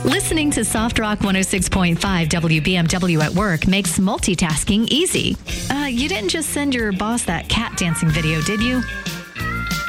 Listening to Soft Rock 106.5 WBMW at work makes multitasking easy. You didn't just send your boss that cat dancing video, did you?